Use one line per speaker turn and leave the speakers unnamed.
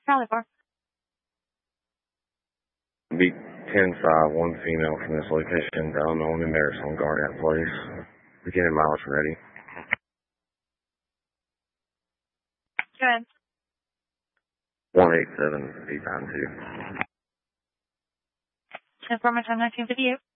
Charlie 4.
Beat 10-5, one female from this location, unknown in Marisol, guard out, please. Beginning mileage ready.
Good.
187, 892.
Information 1958.